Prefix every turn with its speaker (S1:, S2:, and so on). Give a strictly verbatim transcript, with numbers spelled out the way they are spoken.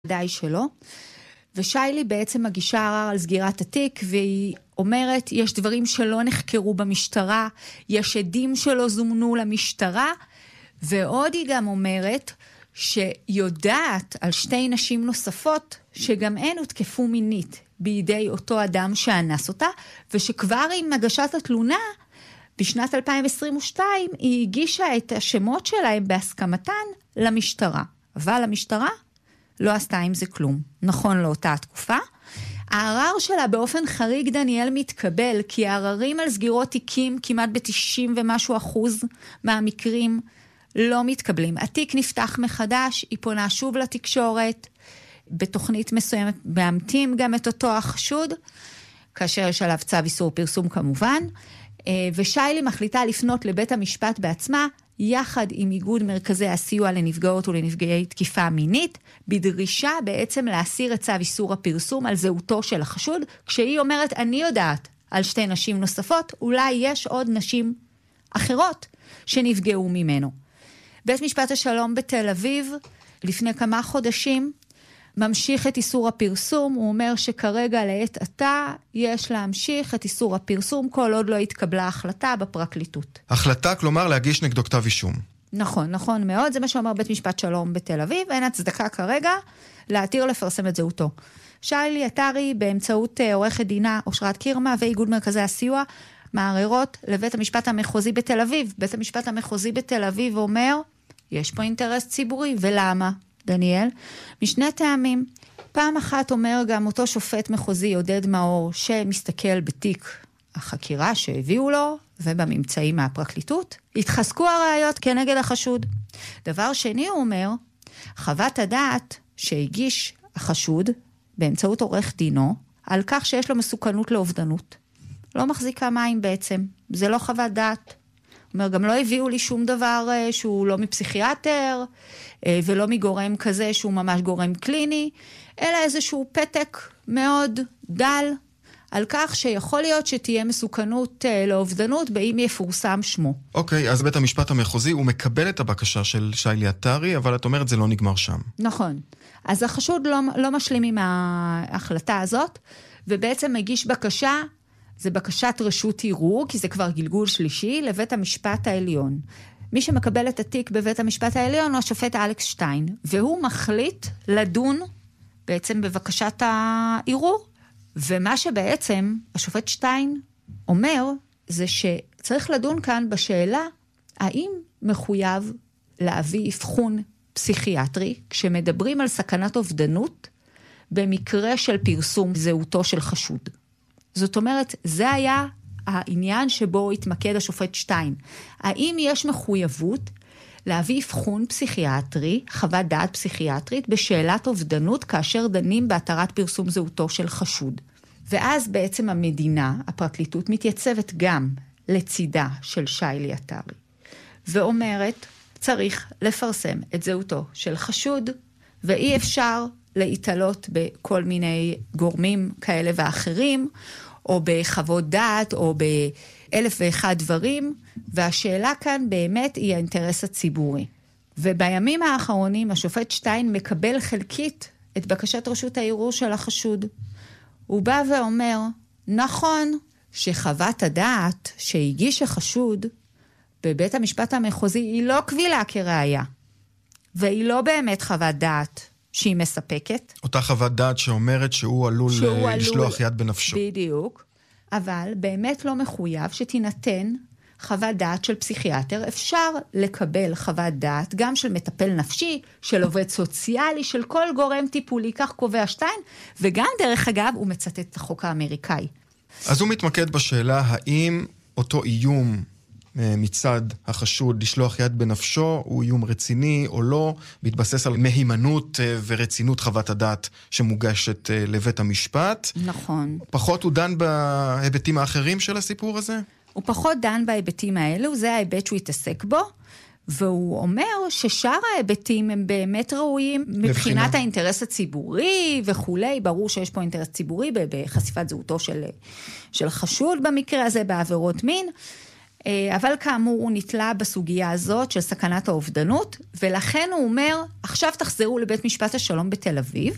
S1: די שלא. ושיילי בעצם מגישה ערר על סגירת התיק, והיא אומרת, יש דברים שלא נחקרו במשטרה, יש עדים שלא זומנו למשטרה, ועוד היא גם אומרת, שיודעת על שתי נשים נוספות, שגם הן הותקפו מינית בידי אותו אדם שאנס אותה, ושכבר עם הגשת התלונה, בשנת אלפיים עשרים ושתיים, היא הגישה את השמות שלהם בהסכמתן למשטרה. אבל המשטרה לא עשתה עם זה כלום. נכון לאותה התקופה. הערר שלה באופן חריג, דניאל, מתקבל, כי העררים על סגירות תיקים כמעט ב-תשעים ומשהו אחוז מהמקרים לא מתקבלים. התיק נפתח מחדש, היא פונה שוב לתקשורת, בתוכנית מסוימת מאמתים גם את אותו החשוד, כאשר יש עליו צו איסור פרסום כמובן, ושיילי מחליטה לפנות לבית המשפט בעצמה, יחד עם איגוד מרכזי הסיוע לנפגעות ולנפגעי תקיפה מינית, בדרישה בעצם להסיר את צו איסור הפרסום על זהותו של החשוד, כשהיא אומרת, אני יודעת על שתי נשים נוספות, אולי יש עוד נשים אחרות שנפגעו ממנו. בית משפט השלום בתל אביב, לפני כמה חודשים, ממשיך את איסור הפרסום, הוא אומר שכרגע לעת עתה יש להמשיך את איסור הפרסום, כל עוד לא התקבלה החלטה בפרקליטות.
S2: החלטה, כלומר להגיש נגדו כתב אישום.
S1: נכון, נכון מאוד, זה מה שאומר בית משפט שלום בתל אביב, אין הצדקה כרגע להתיר לפרסם את זהותו. שיילי עטרי באמצעות עורכת דינה אושרת קירמה ואיגוד מרכזי הסיוע, מערערות לבית המשפט המחוזי בתל אביב. בית המשפט המחוזי בתל אביב אומר, יש פה אינטרס ציבורי, ולמה? דניאל, משני טעמים. פעם אחת אומר גם אותו שופט מחוזי עודד מאור שמסתכל בתיק החקירה שהביאו לו ובממצאים מהפרקליטות, התחזקו הראיות כנגד החשוד. דבר שני הוא אומר, חוות הדעת שהגיש החשוד באמצעות עורך דינו על כך שיש לו מסוכנות לאובדנות. לא מחזיקה מים בעצם, זה לא חוות דעת. אומר, גם לא הביאו לי שום דבר שהוא לא מפסיכיאטר, ולא מגורם כזה שהוא ממש גורם קליני, אלא איזשהו פתק מאוד דל, על כך שיכול להיות שתהיה מסוכנות לאובדנות, באם יפורסם שמו.
S2: אוקיי, אז בית המשפט המחוזי, הוא מקבל את הבקשה של שיילי עטרי, אבל את אומרת, זה לא נגמר שם.
S1: נכון. אז החשוד לא, לא משלים עם ההחלטה הזאת, ובעצם מגיש בקשה, זה בקשת רשות ערעור, כי זה כבר גלגול שלישי, לבית המשפט העליון. מי שמקבל את התיק בבית המשפט העליון הוא השופט אלכס שטיין, והוא מחליט לדון בעצם בבקשת הערעור. ומה שבעצם השופט שטיין אומר, זה שצריך לדון כאן בשאלה, האם מחויב להביא אבחון פסיכיאטרי, כשמדברים על סכנת אובדנות, במקרה של פרסום זהותו של חשוד. זאת אומרת, זה היה העניין שבו התמקד השופט שטיין. האם יש מחויבות להביא אבחון פסיכיאטרי, חוות דעת פסיכיאטרית, בשאלת אובדנות, כאשר דנים בהתרת פרסום זהותו של חשוד. ואז בעצם המדינה, הפרקליטות, מתייצבת גם לצידה של שיילי עטרי, ואומרת, צריך לפרסם את זהותו של חשוד, ואי אפשר להתעלות בכל מיני גורמים כאלה ואחרים, או בחוות דעת, או באלף ואחד דברים, והשאלה כאן באמת היא האינטרס הציבורי. ובימים האחרונים השופט שטיין מקבל חלקית את בקשת רשות הערעור של החשוד. הוא בא ואומר, נכון שחוות הדעת שהגיש החשוד בבית המשפט המחוזי היא לא קבילה כראיה, והיא לא באמת חוות דעת שהיא מספקת.
S2: אותה חוות דעת שאומרת שהוא עלול שהוא לשלוח עלול... יד בנפשו.
S1: בדיוק. אבל באמת לא מחויב שתינתן חוות דעת של פסיכיאטר. אפשר לקבל חוות דעת גם של מטפל נפשי, של עובד סוציאלי, של כל גורם טיפולי, כך קובע שטיין, וגם דרך אגב הוא מצטט את החוק האמריקאי.
S2: אז הוא מתמקד בשאלה האם אותו איום מצד החשוד לשלוח יד בנפשו הוא איום רציני או לא, מתבסס על מהימנות ורצינות חוות הדעת שמוגשת לבית המשפט.
S1: נכון.
S2: פחות הוא דן בהיבטים האחרים של הסיפור הזה?
S1: הוא פחות דן בהיבטים האלו, זה ההיבט שהוא התעסק בו, והוא אומר ששאר ההיבטים הם באמת ראויים מבחינת מבחינה. האינטרס הציבורי וכולי, ברור שיש פה אינטרס ציבורי בחשיפת זהותו של, של חשוד במקרה הזה בעבירות מין, אבל כאמור הוא נתלה בסוגיה הזאת של סכנת האובדנות, ולכן הוא אומר, עכשיו תחזרו לבית משפט השלום בתל אביב,